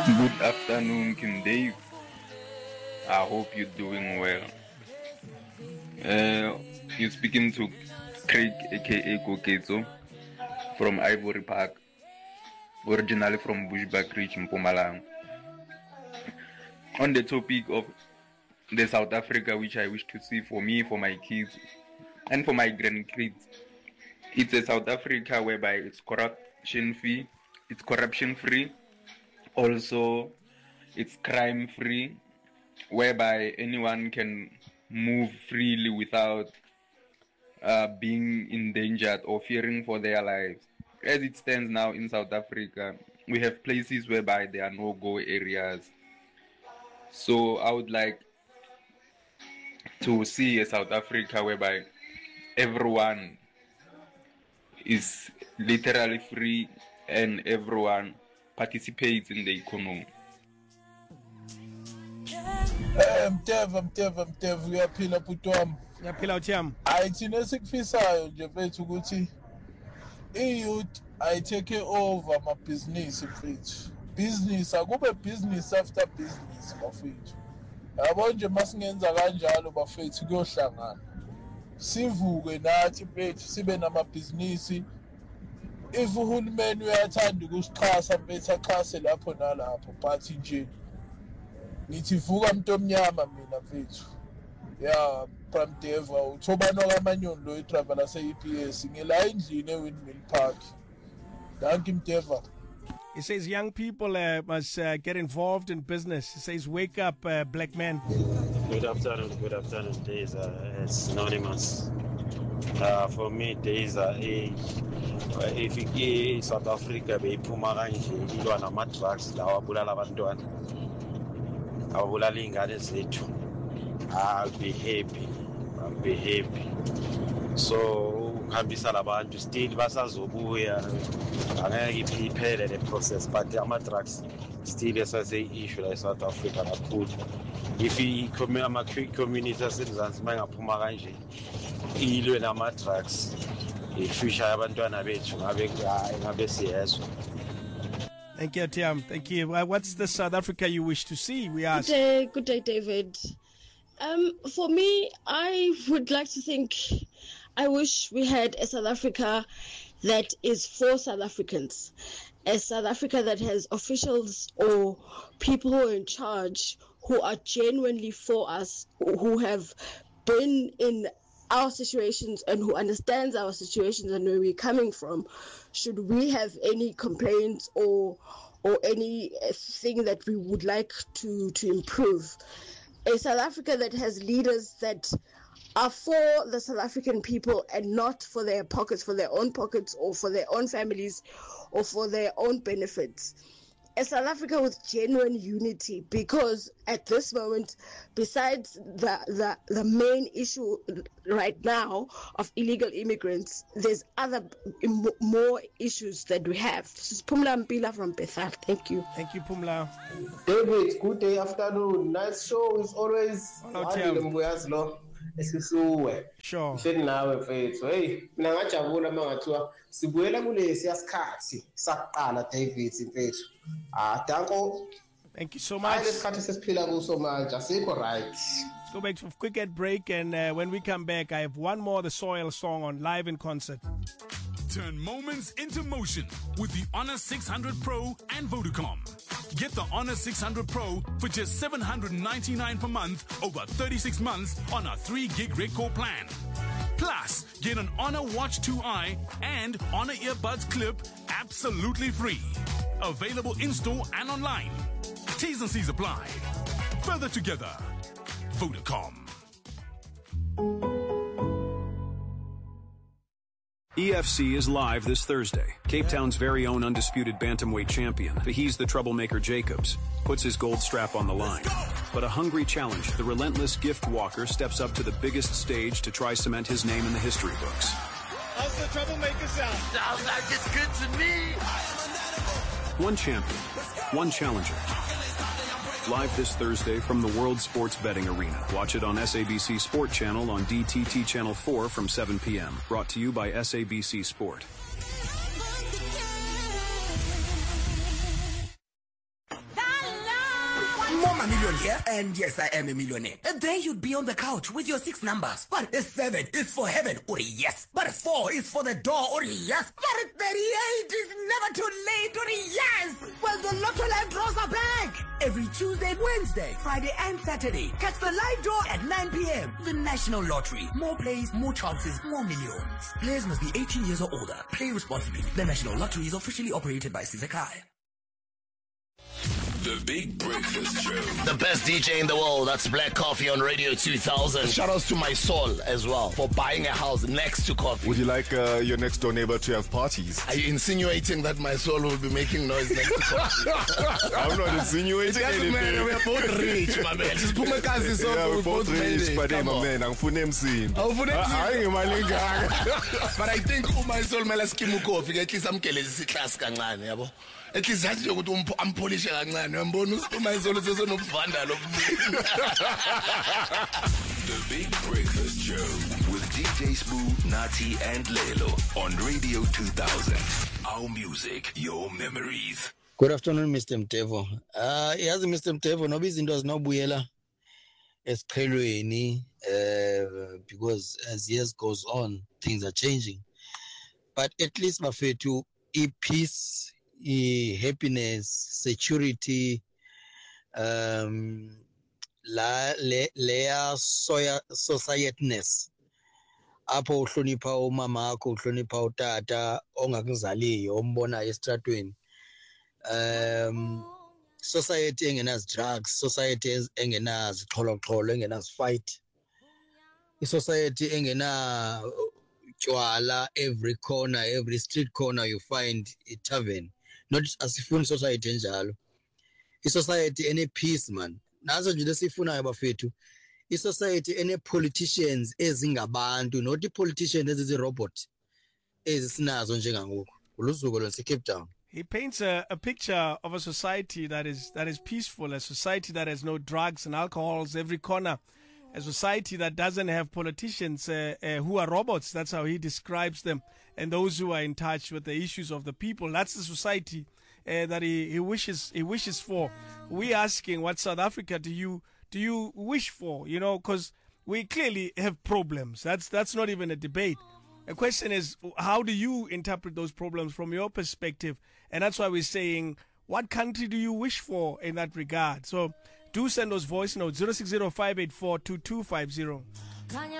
Good afternoon, King Dave. I hope you're doing well. You're speaking to Craig, aka Koketso, from Ivory Park, originally from Bushbuck Ridge, Mpumalanga. On the topic of the South Africa which I wish to see for me, for my kids, and for my grandkids, it's a South Africa whereby it's corruption-free, also it's crime-free, whereby anyone can move freely without being endangered or fearing for their lives. As it stands now in South Africa, we have places whereby there are no-go areas. So I would like to see a South Africa whereby everyone is literally free and everyone participates in the economy. Mteva uyaphila bhuti wami. Ngiyaphila uThiyami. Hayi thina esikufisayo nje mfethu ukuthi i-youth ayitake over amabhizinisi mfethu. Business akube business after business bafethu. Yabo nje masingenza kanjalo bafethu kuyohlangana. Sivuke nathi mfethu sibe namabhizinisi. If uhulumeni uyathanda ukusixhasa mfethu axhase lapho nalapho but nje nithi vuka umuntu omnyama mina mfethu. Yeah, Prime Deva uthobana kwaManyoni lo itravel ase-EPS ngila endlini eWindmill Park. Thank you Mdeva. He says young people must get involved in business. He says, wake up, black men. Good afternoon, Days. It's synonymous. For me, Days if South Africa beyiphuma kanje ilwa nama-drugs lawa abulala abantwana abulala iy'ngane zethu, I'll be happy. So ukuhambisa labantu still basazobuya, angeke iphele le process, but ama-drugs still esase-issue la eSouth Africa kakhulu. If ama-community asemzansi mangaphuma kanje ilwe nama-drugs, i-future yabantwana bethu ngabe siyezwa. Thank you, Tiam. Thank you. What's the South Africa you wish to see? We ask. Good day, David. For me, I would like to think, I wish we had a South Africa that is for South Africans, a South Africa that has officials or people who are in charge who are genuinely for us, who have been in our situations and who understands our situations and where we're coming from. Should we have any complaints or anything that we would like to improve? A South Africa that has leaders that are for the South African people and not for their pockets, for their own pockets or for their own families or for their own benefits. A South Africa with genuine unity, because at this moment, besides the main issue right now of illegal immigrants, there's other more issues that we have. This is Pumla Mpila from Bethel. Thank you. Thank you, Pumla. David, good day, afternoon. Nice show is always. Sure. Nawe mfethu. Hey, mina ngajabula mangathiwa sibuyela kulesi yasikhathi saqala David mfethu. Danko. Thank you so much. Let's go back to a quick ad break, and when we come back, I have one more The Soil song on live in concert. Turn moments into motion with the Honor 600 Pro and Vodacom. Get the Honor 600 Pro for just $799 per month over 36 months on a 3-gig Redcore plan. Plus, get an Honor Watch 2i and Honor Earbuds Clip absolutely free. Available in-store and online. T's and C's apply. Further together. Vodacom. EFC is live this Thursday. Cape Town's very own undisputed bantamweight champion, Faheez the Troublemaker Jacobs, puts his gold strap on the line. But a hungry challenger, the relentless Gift Walker, steps up to the biggest stage to try cement his name in the history books. How's the Troublemaker sound? Sounds like it's good to me. One champion, one challenger. Live this Thursday from the World Sports Betting Arena. Watch it on SABC Sport Channel on DTT Channel 4 from 7 p.m. Brought to you by SABC Sport. I'm a millionaire, and yes, I am a millionaire. And then you'd be on the couch with your 6 numbers. But 7 is for heaven, or yes. But 4 is for the door, or yes. But 38 is never too late, or yes. Well, the Lotto Live draws are back. Every Tuesday, Wednesday, Friday, and Saturday. Catch the live draw at 9 p.m. The National Lottery. More plays, more chances, more millions. Players must be 18 years or older. Play responsibly. The National Lottery is officially operated by Sizakai. The Big Breakfast Show. The best DJ in the world. That's Black Coffee on Radio 2000. Shout outs to my soul as well for buying a house next to Coffee. Would you like your next door neighbor to have parties? Are you insinuating that my soul will be making noise next to Coffee? I'm not insinuating anything. Man, we're both rich, my man. Just put my cousin so we're both rich, but hey, my man, I'm full name scene. Oh, full name scene. But I think my soul mela skimu coffee. At least I'm killing this class kancane, yabo. At least that's you go I'm polishing kancane. Yambona my soul is no vandal. The Big Breakfast Show with DJ Smooth, Nati, and Lelo on Radio 2000. Our music, your memories. Good afternoon, Mr. Mtevo. Yes, Mr. Mtevo, no izinto zinobuyela esiqhelweni because as years goes on, things are changing. But at least bafethu peace, happiness, security, layer societyness. Apho uhlonipha umama akho, uhlonipha utata ongakuzaliyo, ombona estratweni. Society engenazi drugs, society engenazi xholo engenazi fight. Society engena tywala, every corner, every street corner you find a tavern. Not asifuni society enjalo. Society ene peace man. Nazo nje lesifunayo bafethu. Society ene politicians ezingabantu, not the politicians ezizirobot ezisinazo njengangoku. Uluzuko lwase Cape Town. He paints a picture of a society that is peaceful, a society that has no drugs and alcohols every corner, a society that doesn't have politicians who are robots. That's how he describes them, and those who are in touch with the issues of the people. That's the society that he wishes for. We asking, what South Africa do you wish for? You know, because we clearly have problems. That's not even a debate. The question is, how do you interpret those problems from your perspective? And that's why we're saying, what country do you wish for in that regard? So do send us voice notes, 060-584-2250.